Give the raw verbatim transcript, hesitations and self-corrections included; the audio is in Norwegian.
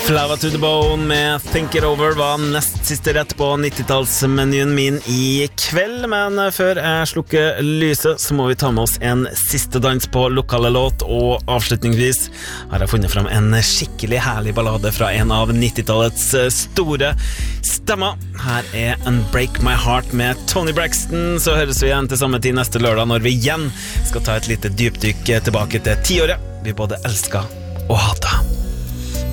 Flower to the Bone med Think It Over var nest siste rett på nittitallsmenyen min i kveld, men før jeg slukker lyset så må vi ta med oss en siste dans på lokale låt, og avslutningsvis har jeg funnet frem en skikkelig herlig ballade fra en av nittitallets store stemmer. Her er Unbreak My Heart med Tony Braxton, så høres vi igjen til samme tid neste lørdag når vi igjen skal ta et lite dypdykk tilbake til tiåret vi både elsker og hater.